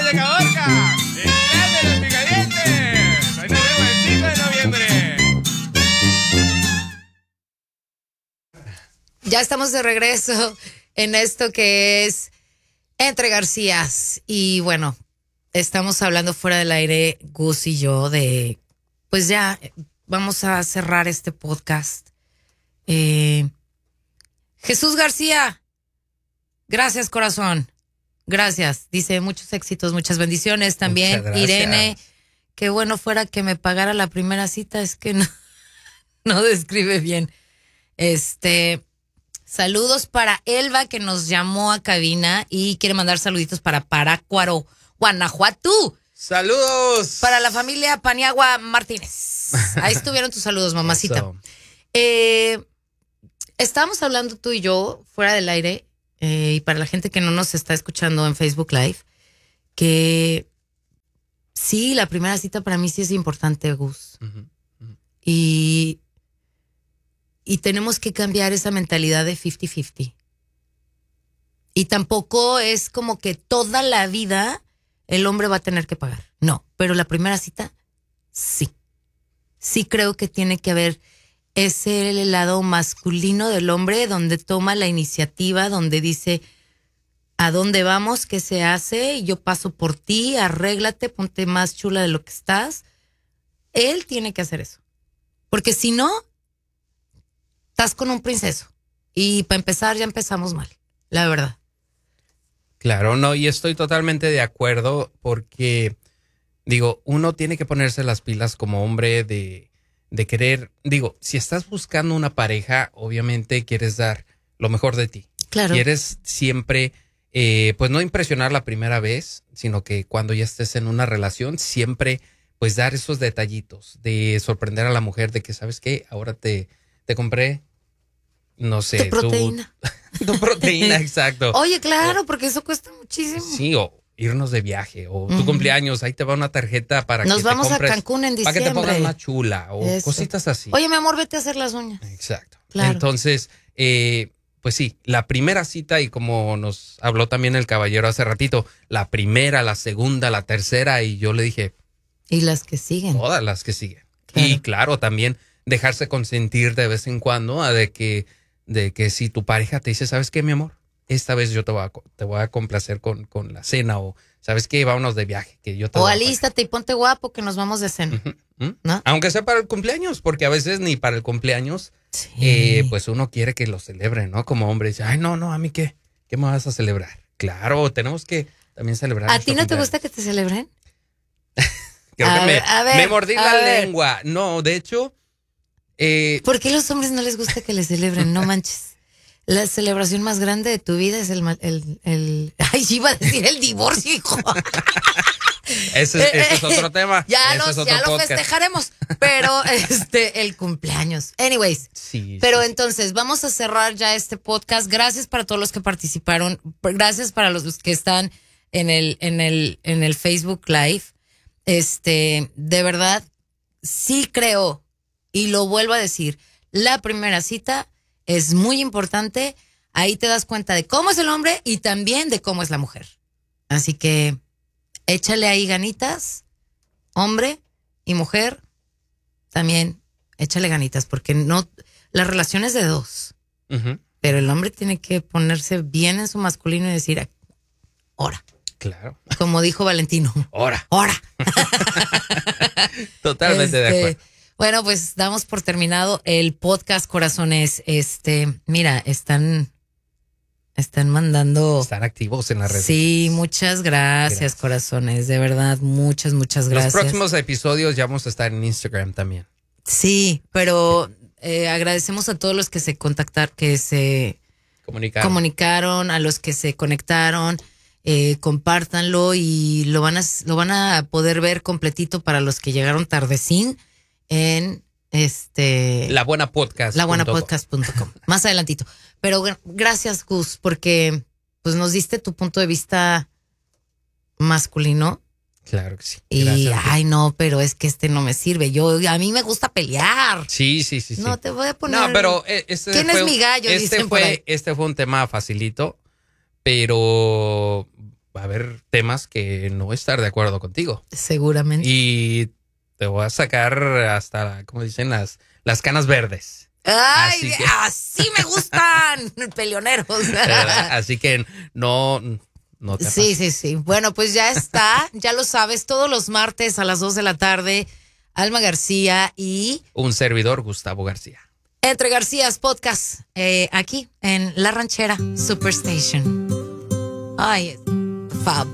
desde Caborca, el clan de los Picadientes. Ahí nos vemos el 5 de noviembre. Ya estamos de regreso en esto que es Entre Garcías. Y bueno, estamos hablando fuera del aire, Gus y yo, de pues ya vamos a cerrar este podcast. Jesús García, gracias, corazón. Gracias. Dice muchos éxitos, muchas bendiciones. También Irene, qué bueno fuera que me pagara la primera cita, es que no describe bien. Saludos para Elba, que nos llamó a cabina y quiere mandar saluditos para Parácuaro, Guanajuato. ¡Saludos! Para la familia Paniagua Martínez. Ahí estuvieron tus saludos, mamacita. Estábamos hablando tú y yo fuera del aire, y para la gente que no nos está escuchando en Facebook Live, que sí, la primera cita para mí sí es importante, Gus. Y tenemos que cambiar esa mentalidad de 50-50. Y tampoco es como que toda la vida el hombre va a tener que pagar. No, pero la primera cita, sí. Sí creo que tiene que haber ese lado masculino del hombre donde toma la iniciativa, donde dice a dónde vamos, qué se hace, yo paso por ti, arréglate, ponte más chula de lo que estás. Él tiene que hacer eso. Porque si no, estás con un princeso. Y para empezar, ya empezamos mal, la verdad. Claro, no, y estoy totalmente de acuerdo porque, digo, uno tiene que ponerse las pilas como hombre de querer, digo, si estás buscando una pareja, obviamente quieres dar lo mejor de ti. Claro. Quieres siempre, pues no impresionar la primera vez, sino que cuando ya estés en una relación, siempre, pues dar esos detallitos de sorprender a la mujer de que, ¿sabes qué? Ahora te compré, no sé. Tu proteína. Tu proteína, exacto. Oye, claro, porque eso cuesta muchísimo. Sí, o irnos de viaje, o tu cumpleaños, ahí te va una tarjeta para que te compres. Nos vamos a Cancún en diciembre. Para que te pongas más chula, o eso. Cositas así. Oye, mi amor, vete a hacer las uñas. Exacto. Claro. Entonces, pues sí, la primera cita, y como nos habló también el caballero hace ratito, la primera, la segunda, la tercera, y yo le dije... Y las que siguen. Todas las que siguen. Claro. Y claro, también dejarse consentir de vez en cuando, de que si tu pareja te dice, ¿sabes qué, mi amor? Esta vez yo te voy a complacer con la cena, o ¿sabes qué? Vámonos de viaje, que yo te o alístate y ponte guapo que nos vamos de cena. ¿No? Aunque sea para el cumpleaños, porque a veces ni para el cumpleaños, pues uno quiere que lo celebre, ¿no? Como hombre dice, ay, no, ¿a mí qué? ¿Qué me vas a celebrar? Claro, tenemos que también celebrar. ¿A ti no te gusta que te celebren? Creo que me mordí la lengua. No, de hecho... ¿Por qué a los hombres no les gusta que les celebren? No manches. La celebración más grande de tu vida es el ay, iba a decir el divorcio, hijo. Ese es otro tema. Ya Ese es otro lo podcast. festejaremos, pero el cumpleaños. Anyways. Sí, pero sí. Entonces vamos a cerrar ya este podcast. Gracias para todos los que participaron. Gracias para los que están en el Facebook Live. De verdad, sí creo, y lo vuelvo a decir, la primera cita es muy importante. Ahí te das cuenta de cómo es el hombre y también de cómo es la mujer. Así que échale ahí ganitas, hombre y mujer, también échale ganitas, porque no, la relación es de dos. Pero el hombre tiene que ponerse bien en su masculino y decir, ahora. Claro. Como dijo Valentino. Ahora. Totalmente de acuerdo. Bueno, pues damos por terminado el podcast, corazones. Mira, están mandando. Están activos en las redes. Sí, muchas gracias, corazones. De verdad, muchas gracias. Los próximos episodios ya vamos a estar en Instagram también. Sí, pero agradecemos a todos los que se contactaron, que se comunicaron, a los que se conectaron. Compártanlo y lo van a poder ver completito para los que llegaron tardecín en labuenapodcast.com. Más adelantito. Pero gracias, Gus, porque pues nos diste tu punto de vista masculino. Claro que sí. Y ay, no, pero es que no me sirve. A mí me gusta pelear. Sí. No, te voy a poner. No, pero ¿quién es mi gallo? Este fue un tema facilito, pero va a haber temas que no voy a estar de acuerdo contigo. Seguramente. Y te voy a sacar hasta, como dicen, las canas verdes. ¡Ay, así me gustan! Peleoneros. Así que no te Sí. Bueno, pues ya está. Ya lo sabes, todos los martes a las 2 de la tarde, Alma García y un servidor, Gustavo García. Entre Garcías Podcast, aquí en La Ranchera Superstation. Ay, fab.